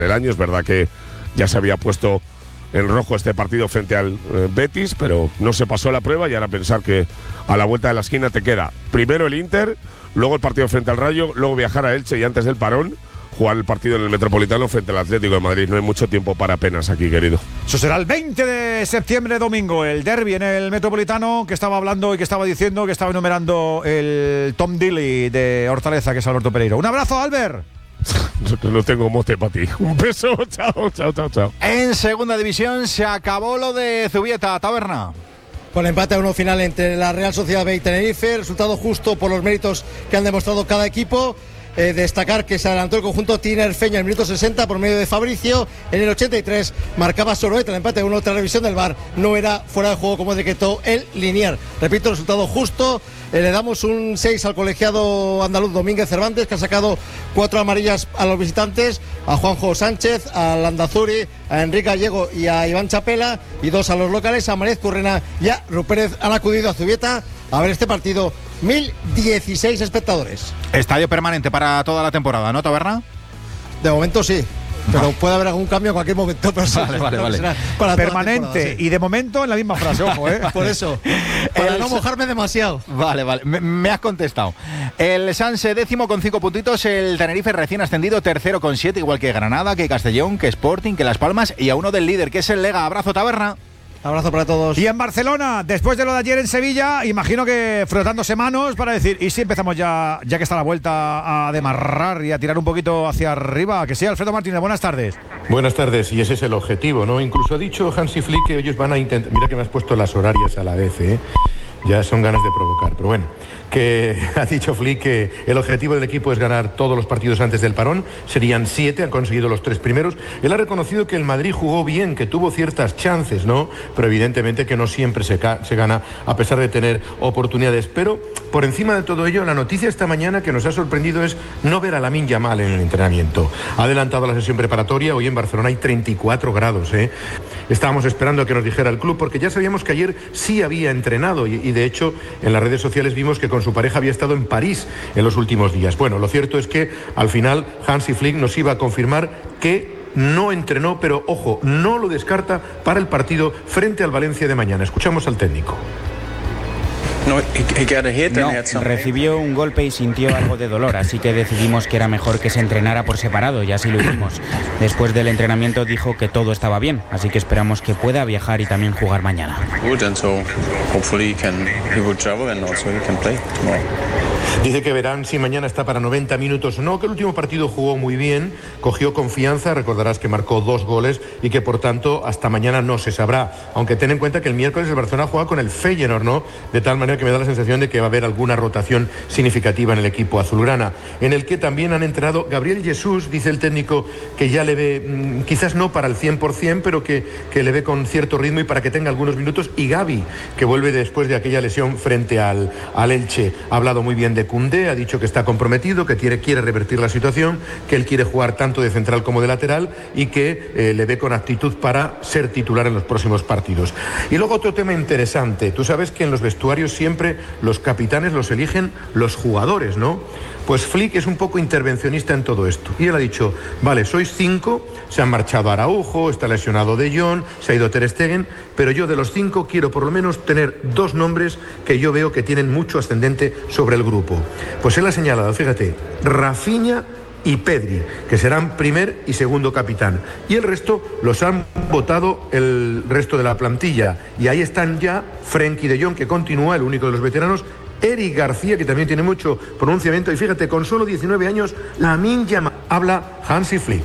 el año. Es verdad que ya se había puesto en rojo este partido frente al Betis, pero no se pasó la prueba, y ahora pensar que a la vuelta de la esquina te queda primero el Inter, luego el partido frente al Rayo, luego viajar a Elche y antes del parón jugar el partido en el Metropolitano frente al Atlético de Madrid. No hay mucho tiempo para penas aquí, querido. Eso será el 20 de septiembre, domingo, el derbi en el Metropolitano, que estaba hablando y que estaba diciendo, que estaba enumerando el Tom Dilly de Hortaleza, que es Alberto Pereiro. Un abrazo, Albert. No tengo mote para ti. Un beso, chao. En segunda división se acabó lo de Zubieta, Taberna. Con el empate a 1 final entre la Real Sociedad B y Tenerife, resultado justo por los méritos que han demostrado cada equipo. Destacar que se adelantó el conjunto tinerfeño en el minuto 60 por medio de Fabricio. En el 83 marcaba Soroeta el empate. Una otra revisión del VAR no era fuera de juego, como decretó el Linier. Repito, resultado justo. Le damos un 6 al colegiado andaluz Domínguez Cervantes, que ha sacado 4 amarillas a los visitantes, a Juanjo Sánchez, a Landazuri, a Enrique Gallego y a Iván Chapela, y 2 a los locales, a María Currena y a Rupérez. Han acudido a Zubieta a ver este partido 1016 espectadores. Estadio permanente para toda la temporada, ¿no, Taberna? De momento sí, pero puede haber algún cambio en cualquier momento. Pero vale. Para permanente y de momento en la misma frase, ojo, Por eso, para no mojarme demasiado. Vale, me has contestado. El Sanse 10º con 5 puntitos, el Tenerife recién ascendido 3º con 7, igual que Granada, que Castellón, que Sporting, que Las Palmas, y a uno del líder, que es el Lega. Abrazo, Taberna. Abrazo para todos. Y en Barcelona, después de lo de ayer en Sevilla, imagino que frotándose manos para decir, ¿y si empezamos ya que está la vuelta, a demarrar y a tirar un poquito hacia arriba? Que sí, Alfredo Martínez, buenas tardes. Buenas tardes, y ese es el objetivo, ¿no? Incluso ha dicho Hansi Flick que ellos van a intentar... Mira que me has puesto las horarias a la vez, ¿eh? Ya son ganas de provocar, pero bueno, que ha dicho Flick que el objetivo del equipo es ganar todos los partidos antes del parón. Serían 7, han conseguido los 3 primeros. Él ha reconocido que el Madrid jugó bien, que tuvo ciertas chances, ¿no? Pero evidentemente que no siempre se gana a pesar de tener oportunidades. Pero por encima de todo ello, la noticia esta mañana que nos ha sorprendido es no ver a Lamine Yamal en el entrenamiento. Ha adelantado la sesión preparatoria. Hoy en Barcelona hay 34 grados, ¿eh? Estábamos esperando a que nos dijera el club, porque ya sabíamos que ayer sí había entrenado y de hecho en las redes sociales vimos que con su pareja había estado en París en los últimos días. Bueno, lo cierto es que al final Hansi Flick nos iba a confirmar que no entrenó, pero ojo, no lo descarta para el partido frente al Valencia de mañana. Escuchamos al técnico. No, recibió un golpe y sintió algo de dolor, así que decidimos que era mejor que se entrenara por separado, y así lo hicimos. Después del entrenamiento dijo que todo estaba bien, así que esperamos que pueda viajar y también jugar mañana. Dice que verán si mañana está para 90 minutos o no, que el último partido jugó muy bien, cogió confianza, recordarás que marcó 2 goles y que por tanto hasta mañana no se sabrá, aunque ten en cuenta que el miércoles el Barcelona juega con el Feyenoord, ¿no? De tal manera que me da la sensación de que va a haber alguna rotación significativa en el equipo azulgrana, en el que también han entrado Gabriel Jesús, dice el técnico que ya le ve, quizás no para el 100%, pero que le ve con cierto ritmo y para que tenga algunos minutos, y Gavi, que vuelve después de aquella lesión frente al Elche. Ha hablado muy bien de Koundé, ha dicho que está comprometido, que quiere revertir la situación, que él quiere jugar tanto de central como de lateral y que le ve con actitud para ser titular en los próximos partidos. Y luego otro tema interesante, tú sabes que en los vestuarios siempre los capitanes los eligen los jugadores, ¿no? Pues Flick es un poco intervencionista en todo esto. Y él ha dicho, vale, sois 5, se han marchado Araujo, está lesionado De Jong, se ha ido Ter Stegen, pero yo de los 5 quiero por lo menos tener 2 nombres que yo veo que tienen mucho ascendente sobre el grupo. Pues él ha señalado, fíjate, Rafinha y Pedri, que serán primer y segundo capitán. Y el resto los han votado el resto de la plantilla. Y ahí están ya Frenkie de Jong, que continúa, el único de los veteranos, Eric García, que también tiene mucho pronunciamiento, y fíjate, con solo 19 años, Lamine Yamal, habla Hansi Flick.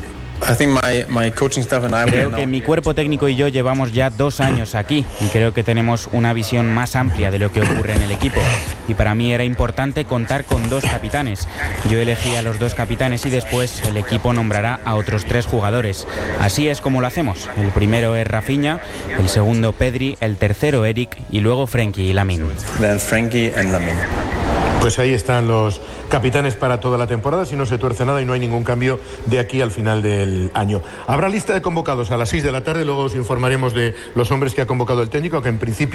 Creo que mi cuerpo técnico y yo llevamos ya 2 años aquí y creo que tenemos una visión más amplia de lo que ocurre en el equipo. Y para mí era importante contar con 2 capitanes. Yo elegí a los 2 capitanes y después el equipo nombrará a otros 3 jugadores. Así es como lo hacemos. El primero es Rafinha, el segundo Pedri, el tercero Eric y luego Frenkie y Lamine. Pues ahí están los capitanes para toda la temporada, si no se tuerce nada y no hay ningún cambio de aquí al final del año. Habrá lista de convocados a las 6 de la tarde, luego os informaremos de los hombres que ha convocado el técnico, que en principio